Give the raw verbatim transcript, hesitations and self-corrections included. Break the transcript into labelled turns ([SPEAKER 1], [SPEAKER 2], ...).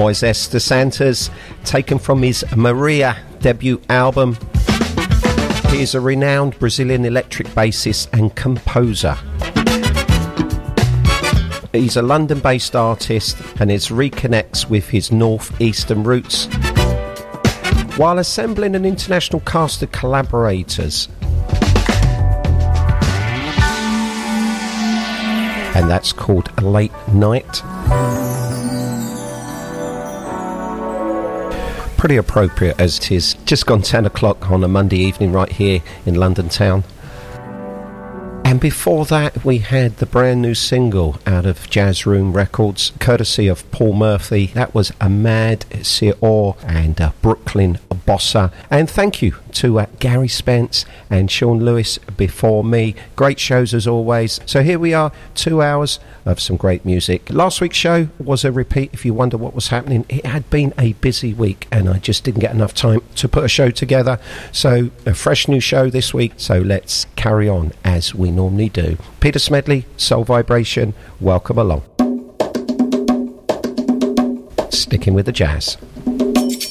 [SPEAKER 1] Moises dos Santos, taken from his Maria debut album. He is a renowned Brazilian electric bassist and composer. He's a London-based artist and is reconnects with his northeastern roots while assembling an international cast of collaborators. And that's called Late Night. Pretty appropriate as it is just gone ten o'clock on a Monday evening right here in London town. And before that we had the brand new single out of Jazz Room Records, courtesy of Paul Murphy. That was Ahmad Sior and uh, Brooklyn Bossa. And thank you to uh, Gary Spence and Sean Lewis before me. Great shows as always. So here we are, two hours of some great music. Last week's show was a repeat. If you wonder what was happening, it had been a busy week and I just didn't get enough time to put a show together. So a fresh new show this week. So let's carry on as we normally do. Peter Smedley, Soul Vibration, welcome along. Sticking with the jazz.